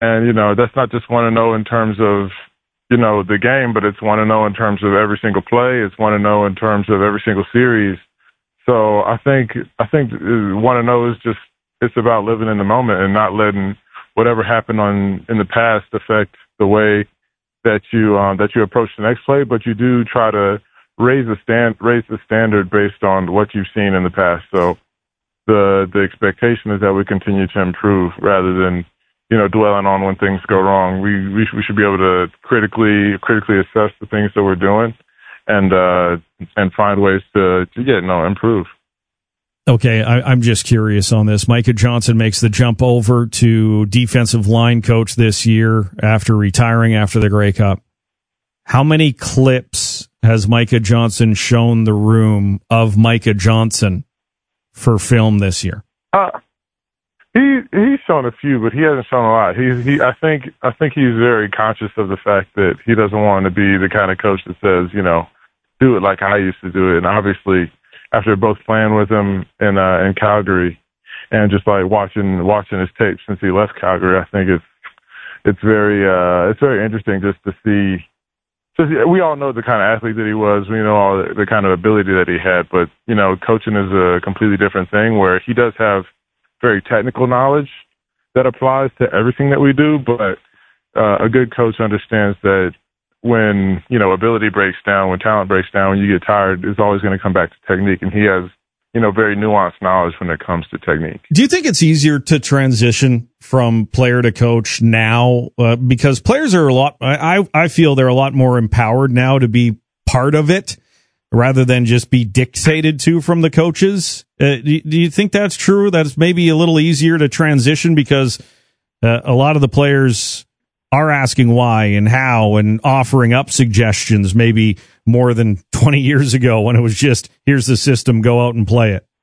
And, that's not just 1-0 in terms of, the game, but it's 1-0 in terms of every single play. It's 1-0 in terms of every single series. So I think 1-0 is just, it's about living in the moment and not letting whatever happened in the past affect the way that you approach the next play. But you do try to raise the standard based on what you've seen in the past. So the expectation is that we continue to improve rather than, dwelling on when things go wrong. We should be able to critically assess the things that we're doing and find ways to improve. Okay, I'm just curious on this. Micah Johnson makes the jump over to defensive line coach this year after retiring after the Grey Cup. How many clips has Micah Johnson shown the room of Micah Johnson for film this year? He's shown a few, but he hasn't shown a lot. I think he's very conscious of the fact that he doesn't want to be the kind of coach that says, do it like I used to do it. And obviously, after both playing with him in Calgary and just like watching his tape since he left Calgary, I think it's very interesting just to see. We all know the kind of athlete that he was. We know all the kind of ability that he had, but coaching is a completely different thing where he does have very technical knowledge that applies to everything that we do, but a good coach understands that when, ability breaks down, when talent breaks down, when you get tired, it's always going to come back to technique. And he has, very nuanced knowledge when it comes to technique. Do you think it's easier to transition from player to coach now? Because players are I feel they're a lot more empowered now to be part of it rather than just be dictated to from the coaches. Do you think that's true? That's maybe a little easier to transition because a lot of the players are asking why and how and offering up suggestions maybe more than 20 years ago when it was just, here's the system, go out and play it.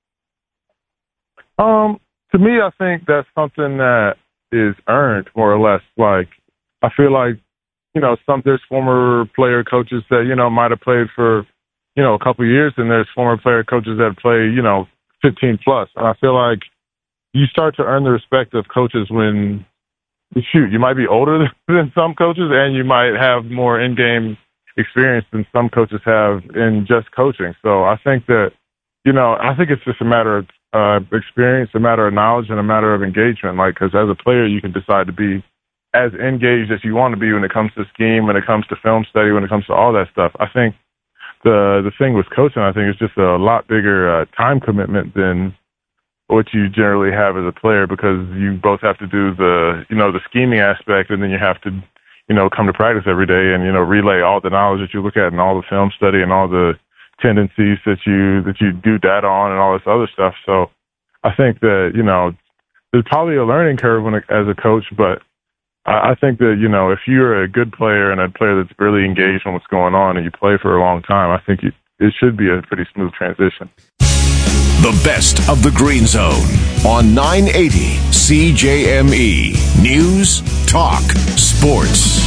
To me, I think that's something that is earned more or less. Like, I feel like, there's former player coaches that, might have played for, a couple of years, and there's former player coaches that play, 15 plus. And I feel like you start to earn the respect of coaches when, you might be older than some coaches, and you might have more in-game experience than some coaches have in just coaching. So I think that, I think it's just a matter of experience, a matter of knowledge, and a matter of engagement. Like, because as a player, you can decide to be as engaged as you want to be when it comes to scheme, when it comes to film study, when it comes to all that stuff. I think the thing with coaching, I think, is just a lot bigger time commitment than what you generally have as a player, because you both have to do the scheming aspect, and then you have to, come to practice every day and, relay all the knowledge that you look at and all the film study and all the tendencies that you do data on and all this other stuff. So I think that, there's probably a learning curve as a coach, but I think that, if you're a good player and a player that's really engaged on what's going on and you play for a long time, I think it should be a pretty smooth transition. The best of the Green Zone on 980 CJME. News, talk, sports.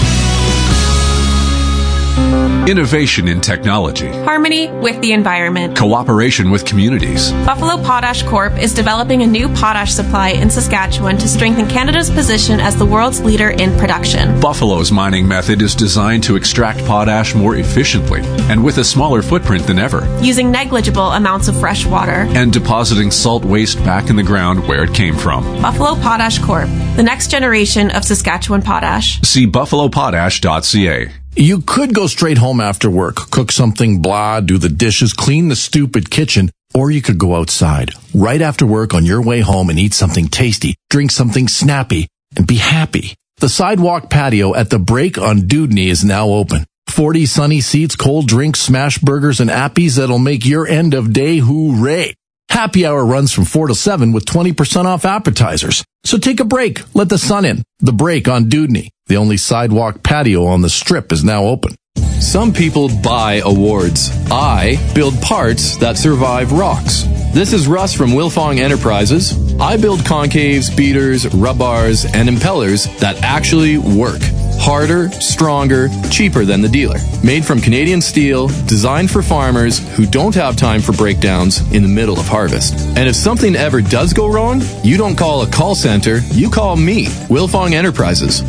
Innovation in technology. Harmony with the environment. Cooperation with communities. Buffalo Potash Corp. is developing a new potash supply in Saskatchewan to strengthen Canada's position as the world's leader in production. Buffalo's mining method is designed to extract potash more efficiently and with a smaller footprint than ever, using negligible amounts of fresh water and depositing salt waste back in the ground where it came from. Buffalo Potash Corp., the next generation of Saskatchewan potash. See buffalopotash.ca. You could go straight home after work, cook something blah, do the dishes, clean the stupid kitchen, or you could go outside right after work on your way home and eat something tasty, drink something snappy, and be happy. The sidewalk patio at the Break on Dewdney is now open. 40 sunny seats, cold drinks, smash burgers, and appies that'll make your end of day hooray. Happy hour runs from 4 to 7 with 20% off appetizers. So take a break. Let the sun in. The Break on Dewdney. The only sidewalk patio on the Strip is now open. Some people buy awards. I build parts that survive rocks. This is Russ from Wilfong Enterprises. I build concaves, beaters, rub bars, and impellers that actually work. Harder, stronger, cheaper than the dealer. Made from Canadian steel, designed for farmers who don't have time for breakdowns in the middle of harvest. And if something ever does go wrong, you don't call a call center, you call me, Wilfong Enterprises.